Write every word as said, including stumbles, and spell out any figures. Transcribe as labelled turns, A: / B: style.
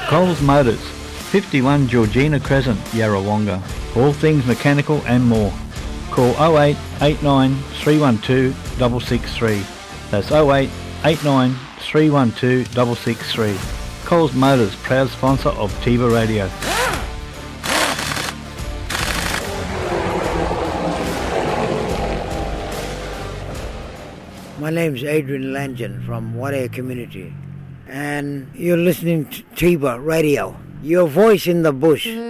A: Coles Motors, fifty-one Georgina Crescent, Yarrawonga. All things mechanical and more. Call oh eight eight nine three one two six six three. That's oh eight eight nine three one two six six three. Coles Motors, proud sponsor of Tiva Radio.
B: My name is Adrian Langen from Warrior Community, and you're listening to Tiva Radio, your voice in the bush.